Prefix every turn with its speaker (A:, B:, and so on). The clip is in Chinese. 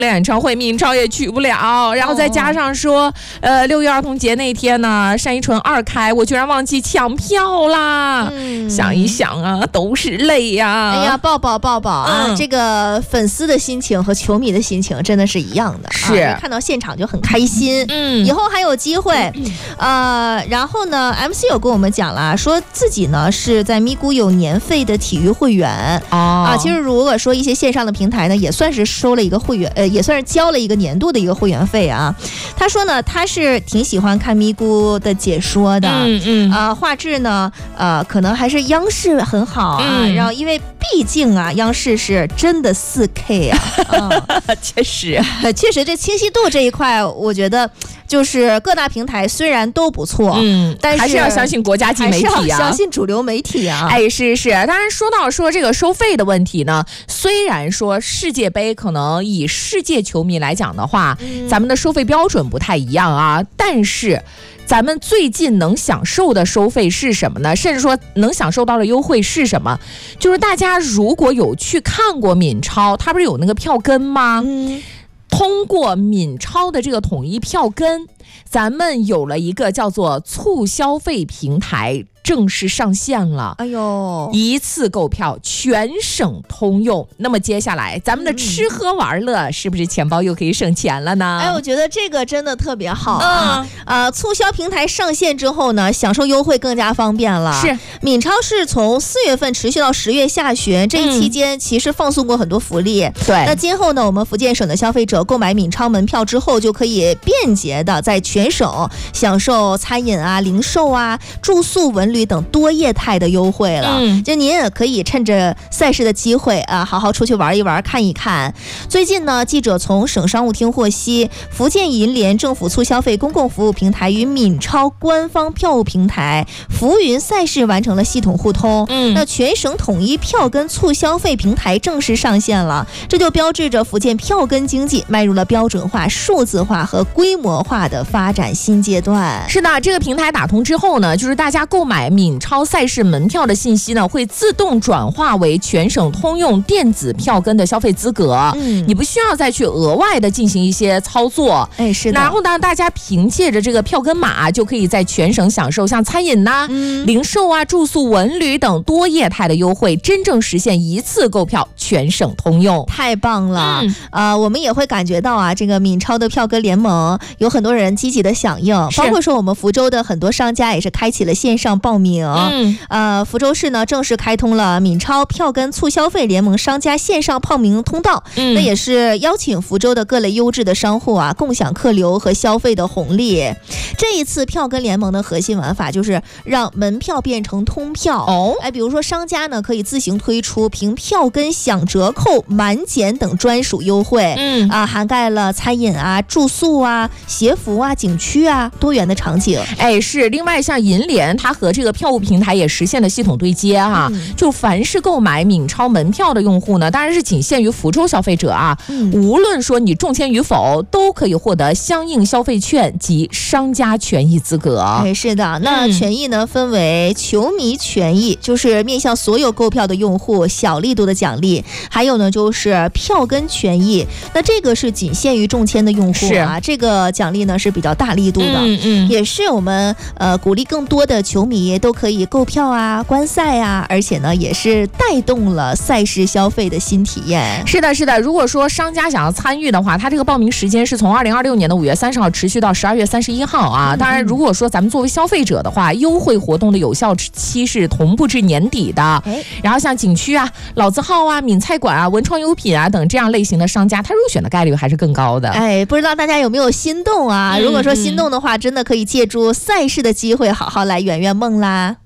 A: 演唱会，闵超也去不了，然后再加上说，6月儿童节那天呢，单依纯2开，我居然忘记抢票啦。想一想啊，都是泪呀。
B: 哎呀，抱抱啊！这个粉丝的心情和球迷的心情真的是一样的，
A: 是
B: 看到现场就很开心。以后还有机会。然后呢 ，MC 有跟我们讲了，说自己呢是在咪咕有年费的体育会员其实如果说一些线上的平台呢，也算是收了一个会员，也算是交了一个年度的一个会员费啊。他说呢，他是挺喜欢看咪咕的解说的，画质呢，可能还是央视很好啊。然后因为毕竟啊，央视是真的4K 啊，
A: 确实
B: 这清晰度这一块，我觉得就是各大平台虽然都不错，但是
A: 还是要相信国家级媒体啊，
B: 还是要相信主流媒体啊。
A: 哎，是。当然说到说这个收费的问题呢，虽然说世界杯可能以世界球迷来讲的话，咱们的收费标准不太一样啊，但是咱们最近能享受的收费是什么呢？甚至说能享受到的优惠是什么？就是大家如果有去看过闵超，他不是有那个票根吗？通过闵超的这个统一票根，咱们有了一个叫做促消费平台正式上线了。
B: 哎呦，
A: 一次购票全省通用。那么接下来咱们的吃喝玩乐是不是钱包又可以省钱了呢？
B: 我觉得这个真的特别好啊。促销平台上线之后呢，享受优惠更加方便了。
A: 是，
B: 闵超是从4月份持续到10月下旬，这一期间其实放送过很多福利。
A: 对，
B: 那今后呢，我们福建省的消费者购买闵超门票之后，就可以便捷的在全省享受餐饮啊、零售啊、住宿、文旅等多业态的优惠了。就您也可以趁着赛事的机会啊，好好出去玩一玩、看一看。最近呢，记者从省商务厅获悉，福建银联政府促消费公共服务平台与闵超官方票务平台浮云赛事完成了系统互通。那全省统一票根促消费平台正式上线了，这就标志着福建票根经济迈入了标准化、数字化和规模化的发展新阶段。
A: 是的，这个平台打通之后呢，就是大家购买闵超赛事门票的信息呢，会自动转化为全省通用电子票根的消费资格。你不需要再去额外的进行一些操作。
B: 是的。
A: 然后呢，大家凭借着这个票根码，就可以在全省享受像餐饮呐、零售啊、住宿、文旅等多业态的优惠，真正实现一次购票全省通用。
B: 太棒了。我们也会感觉到啊，这个闵超的票根联盟有很多人积极的响应，包括说我们福州的很多商家也是开启了线上报名。福州市呢正式开通了闵超票根促消费联盟商家线上报名通道。那也是邀请福州的各类优质的商户啊，共享客流和消费的红利。这一次票根联盟的核心玩法就是让门票变成通票。比如说商家呢可以自行推出凭票根享折扣、满减等专属优惠。涵盖了餐饮啊、住宿啊、鞋服啊、景区啊多元的场景。
A: 是。另外像银联，它和这个票务平台也实现了系统对接啊。就凡是购买闵超门票的用户呢，当然是仅限于福州消费者啊。无论说你中签与否，都可以获得相应消费券及商家权益资格。
B: 是的。那权益呢分为球迷权益，就是面向所有购票的用户小力度的奖励，还有呢就是票根权益，那这个是仅限于中签的用户啊，这个奖励呢是比较大力度的。也是我们鼓励更多的球迷都可以购票啊、观赛啊，而且呢也是带动了赛事消费的新体验。
A: 是的。如果说商家想要参与的话，它这个报名时间是从2026年的5月30号持续到12月31号啊。当然如果说咱们作为消费者的话，优惠活动的有效期是同步至年底的。然后像景区啊、老字号啊、闽菜馆啊、文创优品啊等这样类型的商家，它入选的概率还是更高的。
B: 不知道大家有没有心动啊？如果说心动的话，真的可以借助赛事的机会好好来圆圆梦啦。